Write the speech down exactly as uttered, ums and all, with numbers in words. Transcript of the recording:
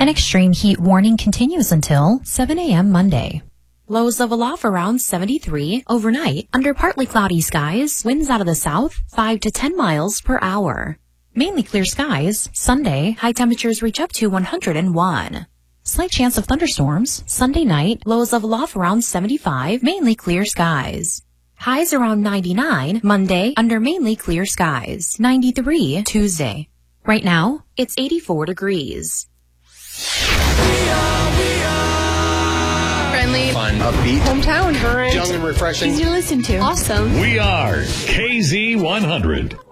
An extreme heat warning continues until seven a.m. Monday. Lows level off around seventy-three. Overnight, under partly cloudy skies, winds out of the south, five to ten miles per hour. Mainly clear skies. Sunday, high temperatures reach up to one hundred one. Slight chance of thunderstorms. Sunday night, lows level off around seventy-five, mainly clear skies. Highs around ninety-nine. Monday, under mainly clear skies. ninety-three Tuesday. Right now, it's eighty-four degrees. Friendly, fun, upbeat, hometown, current, young and refreshing, easy to listen to, awesome. We are K Z one hundred.